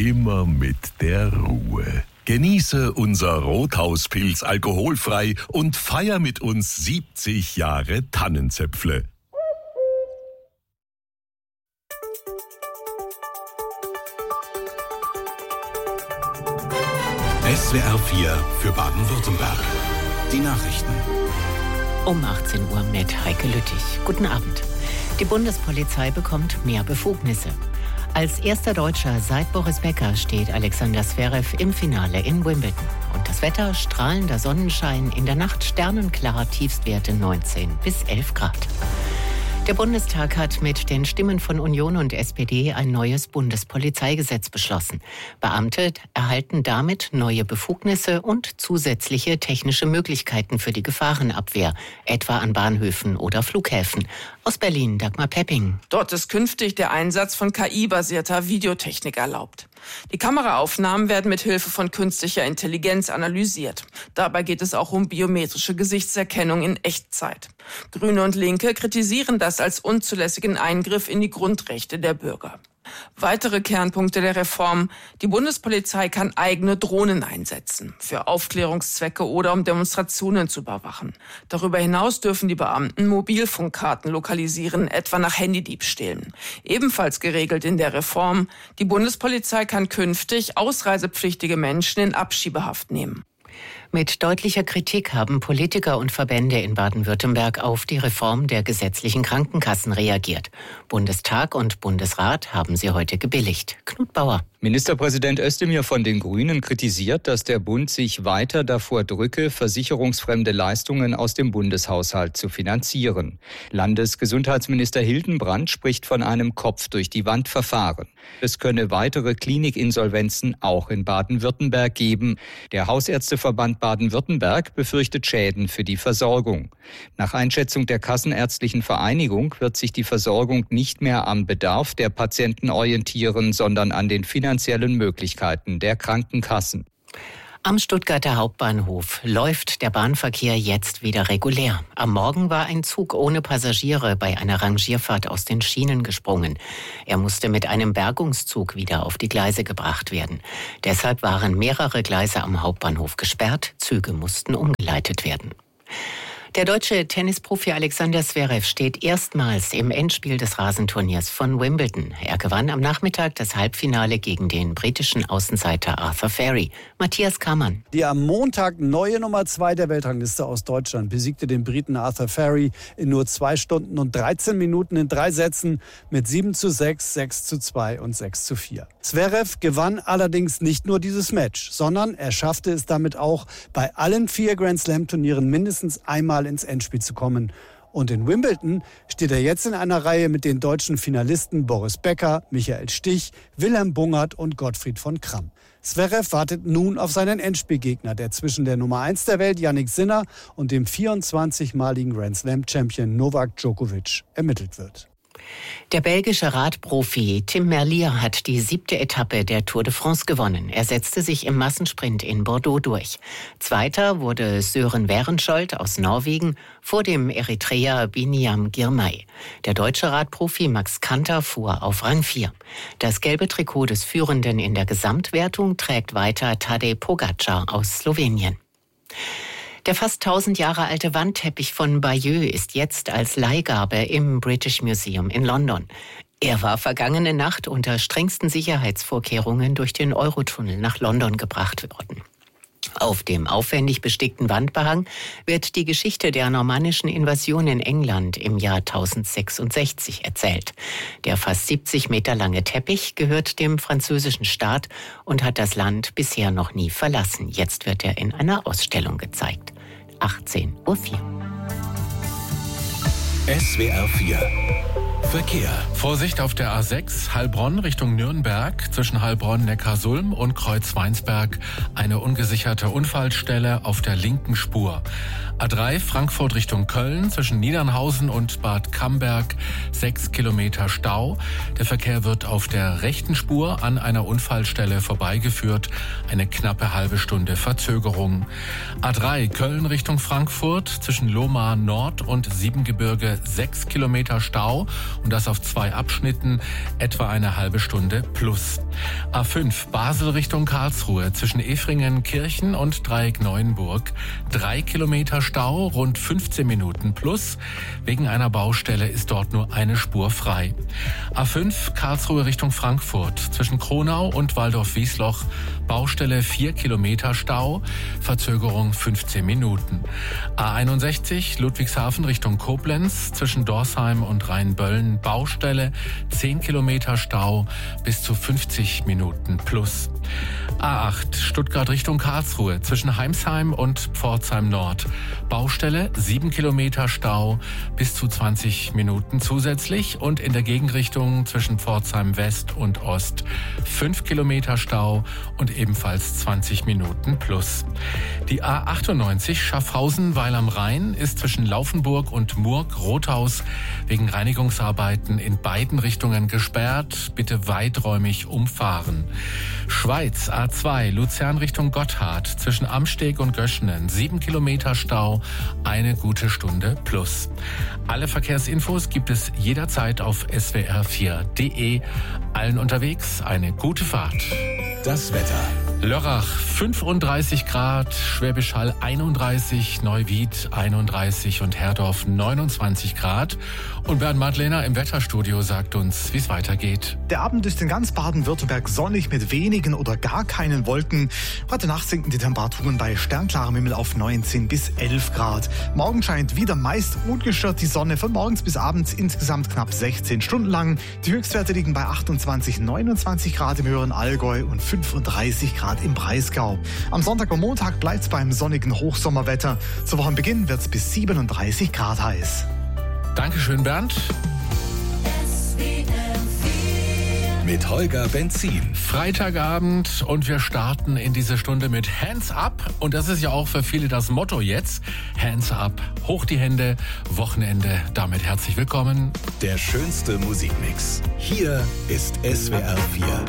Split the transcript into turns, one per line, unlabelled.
immer mit der Ruhe. Genieße unser Rothauspilz alkoholfrei und feier mit uns 70 Jahre Tannenzäpfle.
SWR 4 für Baden-Württemberg. Die Nachrichten.
Um 18 Uhr mit Heike Lüttich. Guten Abend. Die Bundespolizei bekommt mehr Befugnisse. Als erster Deutscher seit Boris Becker steht Alexander Zverev im Finale in Wimbledon. Und das Wetter: strahlender Sonnenschein, in der Nacht sternenklar, Tiefstwerte 19 bis 11 Grad. Der Bundestag hat mit den Stimmen von Union und SPD ein neues Bundespolizeigesetz beschlossen. Beamte erhalten damit neue Befugnisse und zusätzliche technische Möglichkeiten für die Gefahrenabwehr, etwa an Bahnhöfen oder Flughäfen. Aus Berlin, Dagmar Pepping.
Dort ist künftig der Einsatz von KI-basierter Videotechnik erlaubt. Die Kameraaufnahmen werden mit Hilfe von künstlicher Intelligenz analysiert. Dabei geht es auch um biometrische Gesichtserkennung in Echtzeit. Grüne und Linke kritisieren das als unzulässigen Eingriff in die Grundrechte der Bürger. Weitere Kernpunkte der Reform: Die Bundespolizei kann eigene Drohnen einsetzen, für Aufklärungszwecke oder um Demonstrationen zu überwachen. Darüber hinaus dürfen die Beamten Mobilfunkkarten lokalisieren, etwa nach Handydiebstählen. Ebenfalls geregelt in der Reform: Die Bundespolizei kann künftig ausreisepflichtige Menschen in Abschiebehaft nehmen.
Mit deutlicher Kritik haben Politiker und Verbände in Baden-Württemberg auf die Reform der gesetzlichen Krankenkassen reagiert. Bundestag und Bundesrat haben sie heute gebilligt. Knut Bauer.
Ministerpräsident Özdemir von den Grünen kritisiert, dass der Bund sich weiter davor drücke, versicherungsfremde Leistungen aus dem Bundeshaushalt zu finanzieren. Landesgesundheitsminister Hildenbrand spricht von einem Kopf-durch-die-Wand-Verfahren. Es könne weitere Klinikinsolvenzen auch in Baden-Württemberg geben. Der Hausärzteverband Baden-Württemberg befürchtet Schäden für die Versorgung. Nach Einschätzung der Kassenärztlichen Vereinigung wird sich die Versorgung nicht mehr am Bedarf der Patienten orientieren, sondern an den finanziellen Möglichkeiten der Krankenkassen.
Am Stuttgarter Hauptbahnhof läuft der Bahnverkehr jetzt wieder regulär. Am Morgen war ein Zug ohne Passagiere bei einer Rangierfahrt aus den Schienen gesprungen. Er musste mit einem Bergungszug wieder auf die Gleise gebracht werden. Deshalb waren mehrere Gleise am Hauptbahnhof gesperrt. Züge mussten umgeleitet werden. Der deutsche Tennisprofi Alexander Zverev steht erstmals im Endspiel des Rasenturniers von Wimbledon. Er gewann am Nachmittag das Halbfinale gegen den britischen Außenseiter Arthur Ferry. Matthias Kammann.
Die am Montag neue Nummer 2 der Weltrangliste aus Deutschland besiegte den Briten Arthur Ferry in nur 2 Stunden und 13 Minuten in 3 Sätzen mit 7:6, 6:2 und 6:4. Zverev gewann allerdings nicht nur dieses Match, sondern er schaffte es damit auch, bei allen 4 Grand-Slam-Turnieren mindestens einmal ins Endspiel zu kommen. Und in Wimbledon steht er jetzt in einer Reihe mit den deutschen Finalisten Boris Becker, Michael Stich, Wilhelm Bungert und Gottfried von Kramm. Zverev wartet nun auf seinen Endspielgegner, der zwischen der Nummer 1 der Welt Jannik Sinner und dem 24-maligen Grand-Slam-Champion Novak Djokovic ermittelt wird.
Der belgische Radprofi Tim Merlier hat die 7. Etappe der Tour de France gewonnen. Er setzte sich im Massensprint in Bordeaux durch. Zweiter wurde Sören Werenskjold aus Norwegen vor dem Eritreer Biniam Girmay. Der deutsche Radprofi Max Kanter fuhr auf Rang 4. Das gelbe Trikot des Führenden in der Gesamtwertung trägt weiter Tadej Pogačar aus Slowenien. Der fast 1000 Jahre alte Wandteppich von Bayeux ist jetzt als Leihgabe im British Museum in London. Er war vergangene Nacht unter strengsten Sicherheitsvorkehrungen durch den Eurotunnel nach London gebracht worden. Auf dem aufwendig bestickten Wandbehang wird die Geschichte der normannischen Invasion in England im Jahr 1066 erzählt. Der fast 70 Meter lange Teppich gehört dem französischen Staat und hat das Land bisher noch nie verlassen. Jetzt wird er in einer Ausstellung gezeigt. 18:04 Uhr.
SWR 4 Verkehr.
Vorsicht auf der A6 Heilbronn Richtung Nürnberg, zwischen Heilbronn-Neckarsulm und Kreuzweinsberg eine ungesicherte Unfallstelle auf der linken Spur. A3 Frankfurt Richtung Köln, zwischen Niedernhausen und Bad Camberg 6 Kilometer Stau. Der Verkehr wird auf der rechten Spur an einer Unfallstelle vorbeigeführt. Eine knappe halbe Stunde Verzögerung. A3 Köln Richtung Frankfurt, zwischen Lohmar Nord und Siebengebirge 6 Kilometer Stau. und das auf 2 Abschnitten, etwa eine halbe Stunde plus. A5 Basel Richtung Karlsruhe zwischen Efringen-Kirchen und Dreieck-Neuenburg. 3 Kilometer Stau, rund 15 Minuten plus. Wegen einer Baustelle ist dort nur eine Spur frei. A5 Karlsruhe Richtung Frankfurt zwischen Kronau und Waldorf-Wiesloch. Baustelle 4 Kilometer Stau, Verzögerung 15 Minuten. A61 Ludwigshafen Richtung Koblenz zwischen Dorsheim und Rheinböllen. Baustelle 10 Kilometer Stau, bis zu 50 Minuten plus. A8 Stuttgart Richtung Karlsruhe zwischen Heimsheim und Pforzheim Nord. Baustelle 7 Kilometer Stau, bis zu 20 Minuten zusätzlich, und in der Gegenrichtung zwischen Pforzheim West und Ost 5 Kilometer Stau und ebenfalls 20 Minuten plus. Die A98 Schaffhausen-Weil am Rhein ist zwischen Laufenburg und Murg-Rothaus wegen Reinigungsarbeiten in beiden Richtungen gesperrt. Bitte weiträumig umfahren. Schweiz A2 Luzern Richtung Gotthard zwischen Amsteg und Göschenen 7 Kilometer Stau, eine gute Stunde plus. Alle Verkehrsinfos gibt es jederzeit auf swr4.de. Allen unterwegs eine gute Fahrt.
Das Wetter.
Lörrach 35 Grad, Schwäbisch Hall 31, Neuwied 31 und Herdorf 29 Grad. Und Bernd Madlener im Wetterstudio sagt uns, wie es weitergeht.
Der Abend ist in ganz Baden-Württemberg sonnig mit wenigen oder gar keinen Wolken. Heute Nacht sinken die Temperaturen bei sternklarem Himmel auf 19 bis 11 Grad. Morgen scheint wieder meist ungestört die Sonne, von morgens bis abends insgesamt knapp 16 Stunden lang. Die Höchstwerte liegen bei 28, 29 Grad im höheren Allgäu und 35 Grad im Breisgau. Am Sonntag und Montag bleibt es beim sonnigen Hochsommerwetter. Zu Wochenbeginn wird es bis 37 Grad heiß.
Dankeschön, Bernd.
Mit Holger Benzin.
Freitagabend und wir starten in diese Stunde mit Hands Up. Und das ist ja auch für viele das Motto jetzt. Hands Up, hoch die Hände, Wochenende. Damit herzlich willkommen.
Der schönste Musikmix. Hier ist SWR 4.